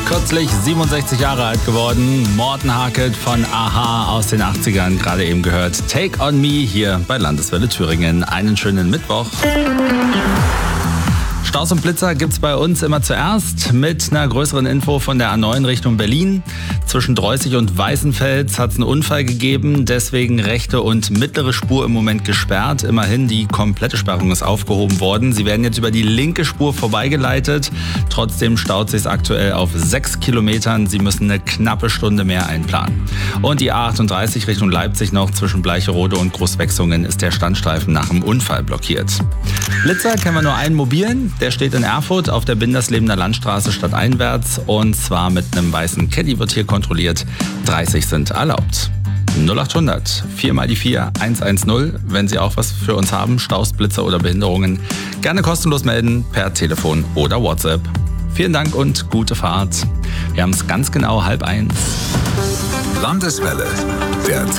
Kürzlich 67 Jahre alt geworden. Morten Harket von a-ha aus den 80ern, gerade eben gehört. Take on Me hier bei Landeswelle Thüringen. Einen schönen Mittwoch. Staus und Blitzer gibt's bei uns immer zuerst mit einer größeren Info von der A9 Richtung Berlin. Zwischen Dreußig und Weißenfels hat es einen Unfall gegeben, deswegen rechte und mittlere Spur im Moment gesperrt. Immerhin, die komplette Sperrung ist aufgehoben worden. Sie werden jetzt über die linke Spur vorbeigeleitet. Trotzdem staut sich aktuell auf 6 Kilometern. Sie müssen eine knappe Stunde mehr einplanen. Und die A38 Richtung Leipzig noch zwischen Bleicherode und Großwechsungen ist der Standstreifen nach dem Unfall blockiert. Blitzer kennen wir nur einen mobilen. Der steht in Erfurt auf der Binderslebener Landstraße stadteinwärts und zwar mit einem weißen Caddy wird hier kontrolliert. 30 sind erlaubt. 0800 4 mal die 4 110. Wenn Sie auch was für uns haben, Staus, Blitzer oder Behinderungen, gerne kostenlos melden per Telefon oder WhatsApp. Vielen Dank und gute Fahrt. Wir haben es ganz genau 12:30. Landeswelle, der